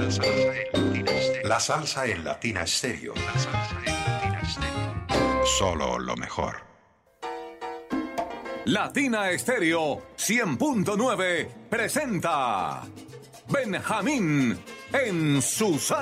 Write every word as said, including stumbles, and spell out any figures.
La salsa en Latina Stereo. La salsa en Latina Stereo. Solo lo mejor. Latina Stereo cien punto nueve presenta Benjamín en su salsa.